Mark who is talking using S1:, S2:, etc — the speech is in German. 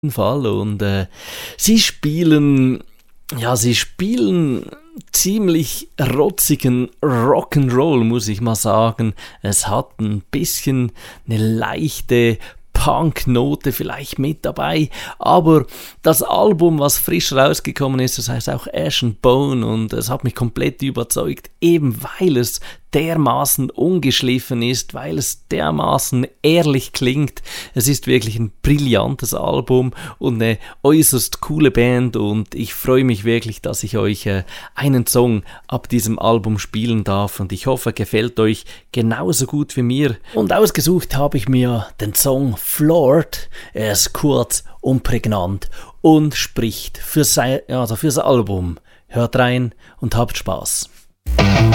S1: Fall und sie spielen ziemlich rotzigen Rock'n'Roll, muss ich mal sagen. Es hat ein bisschen eine leichte Punk-Note vielleicht mit dabei, aber das Album, was frisch rausgekommen ist, das heißt auch Ash and Bone, und es hat mich komplett überzeugt, eben weil es dermaßen ungeschliffen ist, weil es dermaßen ehrlich klingt. Es ist wirklich ein brillantes Album und eine äußerst coole Band, und ich freue mich wirklich, dass ich euch einen Song ab diesem Album spielen darf, und ich hoffe, er gefällt euch genauso gut wie mir. Und ausgesucht habe ich mir den Song Floored. Er ist kurz und prägnant und spricht fürs Album. Hört rein und habt Spaß.